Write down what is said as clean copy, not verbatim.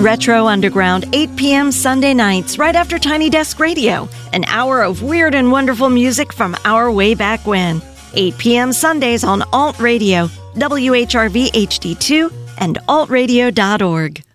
Retro Underground, 8 p.m. Sunday nights, right after Tiny Desk Radio. An hour of weird and wonderful music from our way back when. 8 p.m. Sundays on Alt Radio, WHRV HD2, and altradio.org.